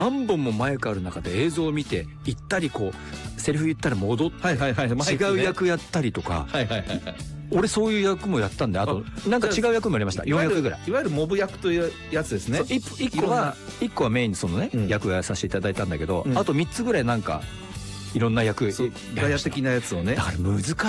何本もマイクある中で映像を見て行ったり、こうセリフ言ったら戻って違う役やったりとか、俺そういう役もやったんで、あとなんか違う役もやりました。4役ぐらい。 いわゆるモブ役というやつですね。 1個はメインにそのね役をやらさせていただいたんだけど、あと3つぐらいなんかいろんな役ガヤ的なやつをね。 だから難